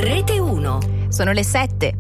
Rete 1. Sono le 7.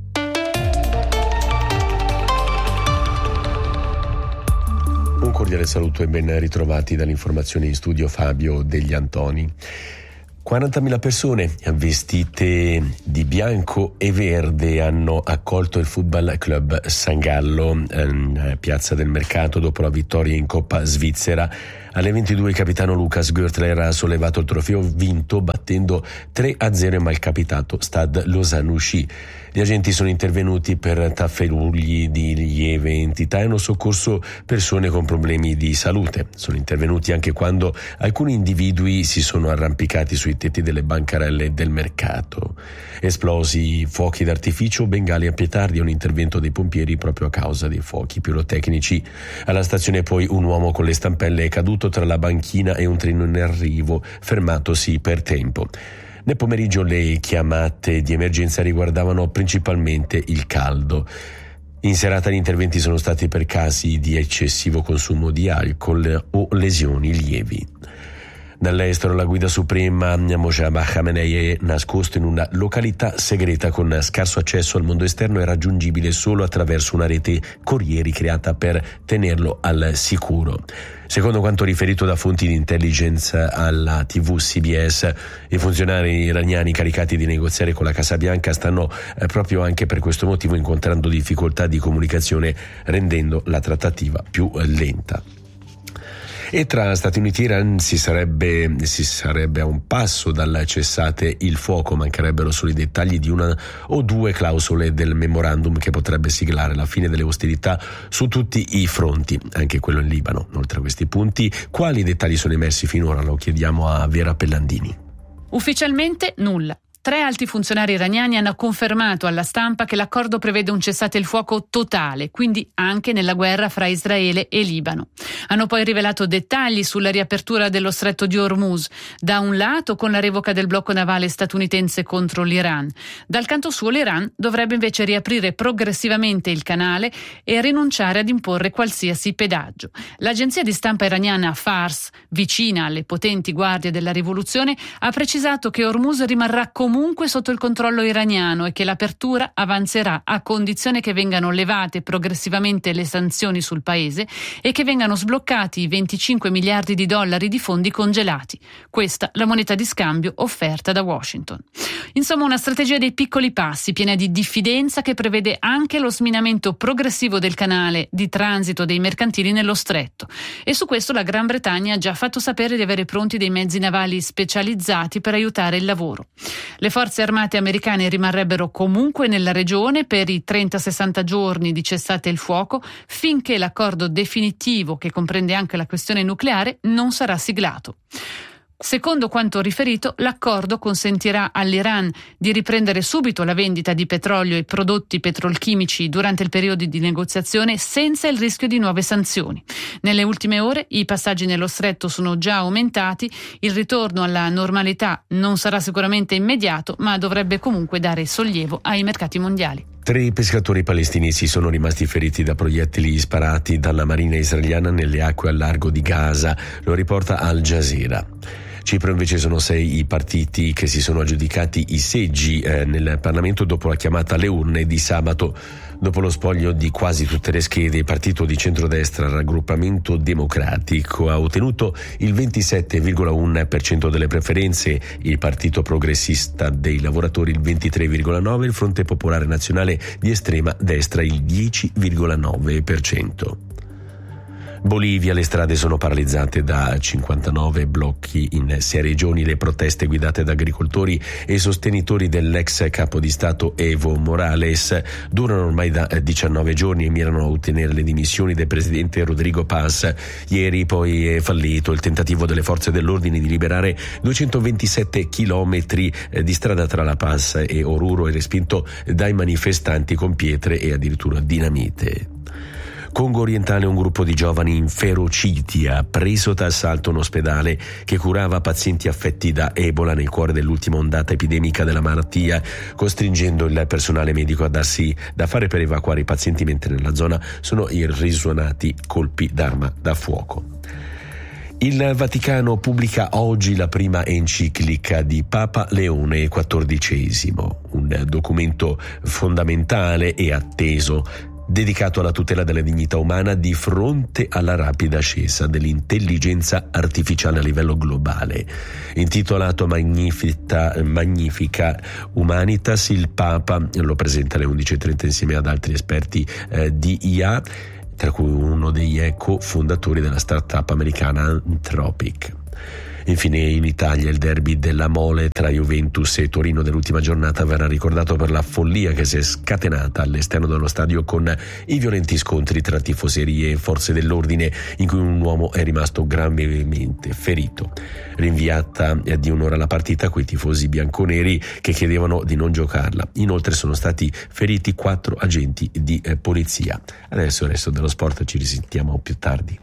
Un cordiale saluto e ben ritrovati dall'informazione in studio Fabio Degli Antoni. 40.000 persone vestite di bianco e verde hanno accolto il Football Club San Gallo in Piazza del Mercato dopo la vittoria in Coppa Svizzera. Alle 22 il capitano Lukas Görtler ha sollevato il trofeo vinto battendo 3-0 il malcapitato Stade Lausanne-Ouchy. Gli agenti sono intervenuti per tafferugli di lieve entità e hanno soccorso persone con problemi di salute. Sono intervenuti anche quando alcuni individui si sono arrampicati sui tetti delle bancarelle del mercato. Esplosi fuochi d'artificio, bengali a petardi e un intervento dei pompieri proprio a causa dei fuochi pirotecnici. Alla stazione poi un uomo con le stampelle è caduto tra la banchina e un treno in arrivo, fermatosi per tempo. Nel pomeriggio le chiamate di emergenza riguardavano principalmente il caldo. In serata gli interventi sono stati per casi di eccessivo consumo di alcol o lesioni lievi. Dall'estero la guida suprema Mojtaba Khamenei è nascosto in una località segreta con scarso accesso al mondo esterno e raggiungibile solo attraverso una rete corrieri creata per tenerlo al sicuro. Secondo quanto riferito da fonti di intelligence alla TV CBS, i funzionari iraniani caricati di negoziare con la Casa Bianca stanno proprio anche per questo motivo incontrando difficoltà di comunicazione, rendendo la trattativa più lenta. E tra Stati Uniti e Iran si sarebbe a un passo dal cessate il fuoco, mancherebbero solo i dettagli di una o due clausole del memorandum che potrebbe siglare la fine delle ostilità su tutti i fronti, anche quello in Libano. Oltre a questi punti, quali dettagli sono emersi finora? Lo chiediamo a Vera Pellandini. Ufficialmente nulla. 3 alti funzionari iraniani hanno confermato alla stampa che l'accordo prevede un cessate il fuoco totale, quindi anche nella guerra fra Israele e Libano. Hanno poi rivelato dettagli sulla riapertura dello stretto di Hormuz, da un lato con la revoca del blocco navale statunitense contro l'Iran. Dal canto suo l'Iran dovrebbe invece riaprire progressivamente il canale e rinunciare ad imporre qualsiasi pedaggio. L'agenzia di stampa iraniana Fars, vicina alle potenti guardie della rivoluzione, ha precisato che Hormuz rimarrà comunque sotto il controllo iraniano e che l'apertura avanzerà a condizione che vengano levate progressivamente le sanzioni sul paese e che vengano sbloccati i 25 miliardi di dollari di fondi congelati. Questa la moneta di scambio offerta da Washington. Insomma, una strategia dei piccoli passi, piena di diffidenza, che prevede anche lo sminamento progressivo del canale di transito dei mercantili nello stretto. E su questo la Gran Bretagna ha già fatto sapere di avere pronti dei mezzi navali specializzati per aiutare il lavoro. Le forze armate americane rimarrebbero comunque nella regione per i 30-60 giorni di cessate il fuoco finché l'accordo definitivo, che comprende anche la questione nucleare, non sarà siglato. Secondo quanto riferito, l'accordo consentirà all'Iran di riprendere subito la vendita di petrolio e prodotti petrolchimici durante il periodo di negoziazione senza il rischio di nuove sanzioni. Nelle ultime ore i passaggi nello stretto sono già aumentati, il ritorno alla normalità non sarà sicuramente immediato, ma dovrebbe comunque dare sollievo ai mercati mondiali. 3 pescatori palestinesi sono rimasti feriti da proiettili sparati dalla marina israeliana nelle acque al largo di Gaza, lo riporta Al Jazeera. Cipro invece sono 6 i partiti che si sono aggiudicati i seggi nel Parlamento dopo la chiamata alle urne di sabato. Dopo lo spoglio di quasi tutte le schede, il partito di centrodestra Raggruppamento Democratico ha ottenuto il 27,1% delle preferenze, il Partito Progressista dei Lavoratori il 23,9%, il Fronte Popolare Nazionale di estrema destra il 10,9%. Bolivia, le strade sono paralizzate da 59 blocchi in 6 regioni. Le proteste guidate da agricoltori e sostenitori dell'ex capo di Stato Evo Morales durano ormai da 19 giorni e mirano a ottenere le dimissioni del presidente Rodrigo Paz. Ieri poi è fallito il tentativo delle forze dell'ordine di liberare 227 chilometri di strada tra La Paz e Oruro e respinto dai manifestanti con pietre e addirittura dinamite. Congo orientale, un gruppo di giovani inferociti ha preso d'assalto un ospedale che curava pazienti affetti da Ebola nel cuore dell'ultima ondata epidemica della malattia, costringendo il personale medico a darsi da fare per evacuare i pazienti, mentre nella zona sono risuonati colpi d'arma da fuoco. Il Vaticano pubblica oggi la prima enciclica di Papa Leone XIV, un documento fondamentale e atteso, dedicato alla tutela della dignità umana di fronte alla rapida ascesa dell'intelligenza artificiale a livello globale. Intitolato Magnifica Humanitas, il Papa lo presenta alle 11:30 insieme ad altri esperti di IA, tra cui uno degli co-fondatori della startup americana Anthropic. Infine, in Italia il derby della Mole tra Juventus e Torino dell'ultima giornata verrà ricordato per la follia che si è scatenata all'esterno dello stadio con i violenti scontri tra tifoserie e forze dell'ordine, in cui un uomo è rimasto gravemente ferito. Rinviata di un'ora la partita coi tifosi bianconeri che chiedevano di non giocarla. Inoltre sono stati feriti 4 agenti di polizia. Adesso il resto dello sport, ci risentiamo più tardi.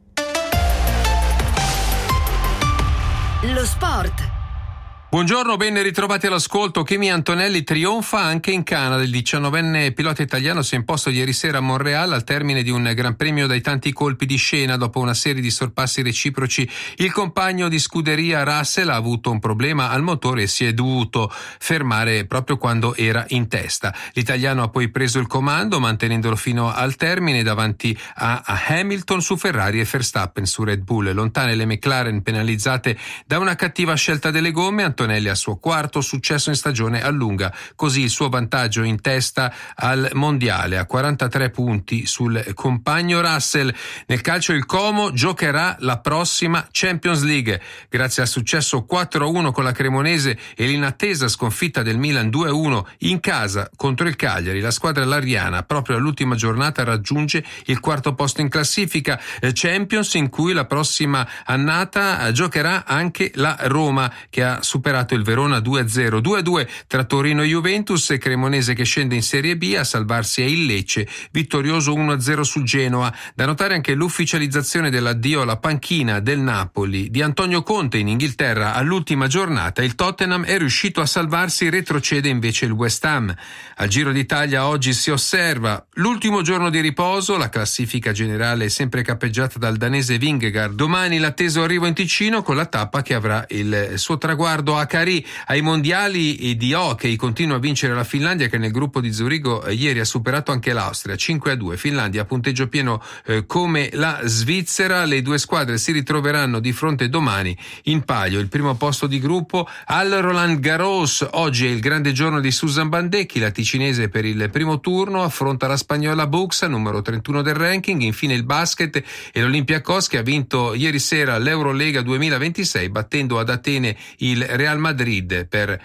Lo sport. Buongiorno, ben ritrovati all'ascolto. Kimi Antonelli trionfa anche in Canada. Il 19enne pilota italiano si è imposto ieri sera a Montréal al termine di un gran premio dai tanti colpi di scena. Dopo una serie di sorpassi reciproci, il compagno di scuderia Russell ha avuto un problema al motore e si è dovuto fermare proprio quando era in testa. L'italiano ha poi preso il comando, mantenendolo fino al termine davanti a Hamilton su Ferrari e Verstappen su Red Bull. Lontane le McLaren penalizzate da una cattiva scelta delle gomme. Antonelli al suo quarto successo in stagione allunga così il suo vantaggio in testa al mondiale a 43 punti sul compagno Russell. Nel calcio il Como giocherà la prossima Champions League. Grazie al successo 4-1 con la Cremonese e l'inattesa sconfitta del Milan 2-1 in casa contro il Cagliari, la squadra lariana proprio all'ultima giornata raggiunge il quarto posto in classifica. Champions in cui la prossima annata giocherà anche la Roma, che ha superato il Verona 2-0, 2-2 tra Torino e Juventus, e Cremonese che scende in Serie B. A salvarsi è il Lecce, vittorioso 1-0 sul Genoa. Da notare anche l'ufficializzazione dell'addio alla panchina del Napoli di Antonio Conte in Inghilterra all'ultima giornata. Il Tottenham è riuscito a salvarsi, retrocede invece il West Ham. Al Giro d'Italia oggi si osserva l'ultimo giorno di riposo, la classifica generale è sempre cappeggiata dal danese Vingegaard. Domani l'atteso arrivo in Ticino con la tappa che avrà il suo traguardo a Cari. Ai mondiali di hockey continua a vincere la Finlandia, che nel gruppo di Zurigo ieri ha superato anche l'Austria 5-2. Finlandia a punteggio pieno come la Svizzera. Le due squadre si ritroveranno di fronte domani in palio. Il primo posto di gruppo al Roland Garros. Oggi è il grande giorno di Susan Bandecchi, la ticinese per il primo turno affronta la spagnola Buxa, numero 31 del ranking. Infine il basket e l'Olympiakos, che ha vinto ieri sera l'Eurolega 2026 battendo ad Atene il Real Madrid per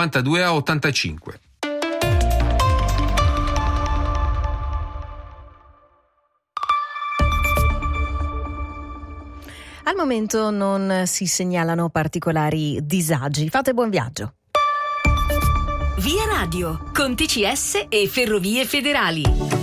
92-85. Al momento non si segnalano particolari disagi. Fate buon viaggio. Via Radio, con TCS e Ferrovie Federali.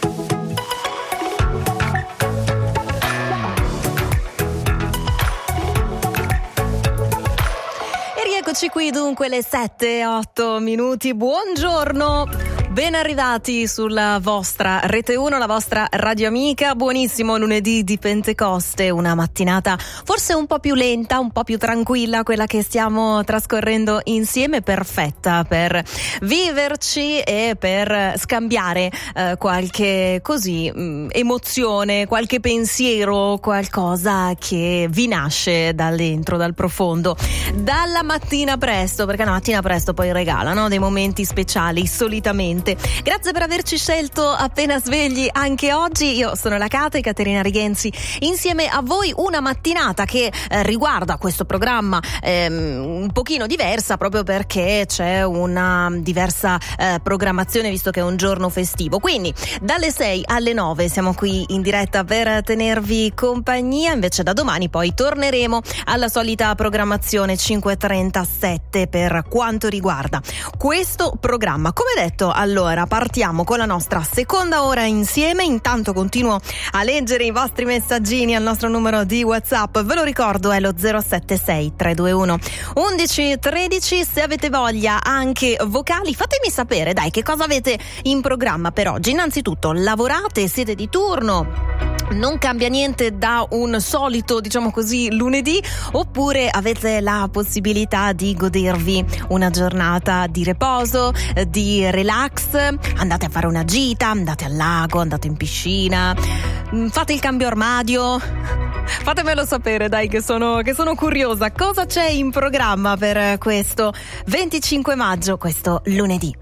Eccoci qui dunque le 7-8 minuti. Buongiorno, ben arrivati sulla vostra Rete 1, la vostra radio amica. Buonissimo lunedì di Pentecoste, una mattinata forse un po' più lenta, un po' più tranquilla, quella che stiamo trascorrendo insieme, perfetta per viverci e per scambiare qualche emozione, qualche pensiero, qualcosa che vi nasce da dentro, dal profondo, dalla mattina presto, perché la mattina presto poi regalano dei momenti speciali solitamente. Grazie per averci scelto appena svegli anche oggi. Io sono la Caterina Righenzi, insieme a voi una mattinata che riguarda questo programma un pochino diversa, proprio perché c'è una diversa programmazione, visto che è un giorno festivo. Quindi dalle 6 alle 9 siamo qui in diretta per tenervi compagnia, invece da domani poi torneremo alla solita programmazione 5:37 per quanto riguarda questo programma. Come detto, allora partiamo con la nostra seconda ora insieme. Intanto continuo a leggere i vostri messaggini al nostro numero di WhatsApp, ve lo ricordo, è lo 076 321 1113. Se avete voglia anche vocali, fatemi sapere, dai, che cosa avete in programma per oggi. Innanzitutto, lavorate, siete di turno, non cambia niente da un solito, diciamo così, lunedì, oppure avete la possibilità di godervi una giornata di riposo, di relax, andate a fare una gita, andate al lago, andate in piscina, fate il cambio armadio. Fatemelo sapere, dai, che sono curiosa. Cosa c'è in programma per questo 25 maggio, questo lunedì?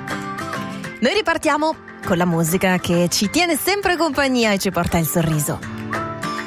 Noi ripartiamo con la musica che ci tiene sempre compagnia e ci porta il sorriso.